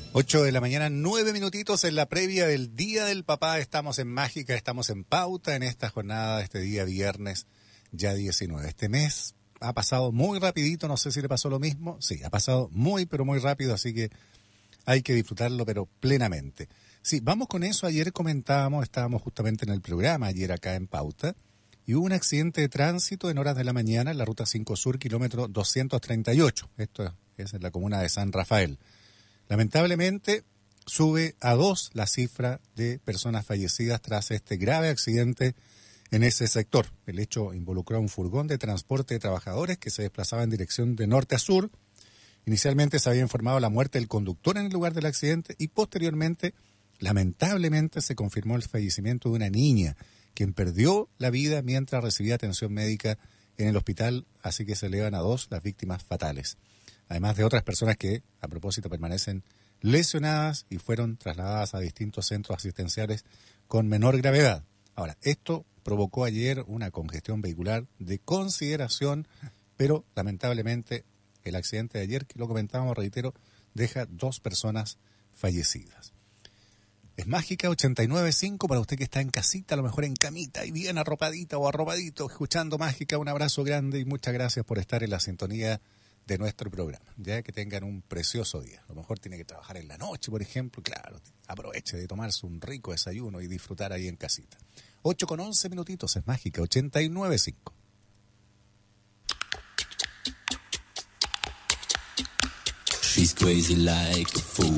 8 de la mañana, 9 minutitos en la previa del Día del Papá. Estamos en Mágica, estamos en pauta en esta jornada, este día viernes, ya 19. Este mes ha pasado muy rapidito, no sé si le pasó lo mismo. Sí, ha pasado muy, pero muy rápido, así que hay que disfrutarlo, pero plenamente. Sí, vamos con eso. Ayer comentábamos, estábamos justamente en el programa, ayer acá en pauta, y hubo un accidente de tránsito en horas de la mañana en la Ruta 5 Sur, kilómetro 238. Esto es en la comuna de San Rafael. Lamentablemente, sube a 2 la cifra de personas fallecidas tras este grave accidente en ese sector. El hecho involucró a un furgón de transporte de trabajadores que se desplazaba en dirección de norte a sur. Inicialmente se había informado la muerte del conductor en el lugar del accidente y posteriormente, lamentablemente, se confirmó el fallecimiento de una niña, quien perdió la vida mientras recibía atención médica en el hospital, así que se elevan a 2 las víctimas fatales. Además de otras personas que, a propósito, permanecen lesionadas y fueron trasladadas a distintos centros asistenciales con menor gravedad. Ahora, esto provocó ayer una congestión vehicular de consideración, pero lamentablemente el accidente de ayer, que lo comentábamos, reitero, deja 2 personas fallecidas. Es Mágica 89.5 para usted que está en casita, a lo mejor en camita y bien arropadita o arropadito, escuchando Mágica. Un abrazo grande y muchas gracias por estar en la sintonía de nuestro programa. Ya que tengan un precioso día. A lo mejor tiene que trabajar en la noche, por ejemplo. Claro, aproveche de tomarse un rico desayuno y disfrutar ahí en casita. 8:11 minutitos, es Mágica 89.5. She's crazy like a fool.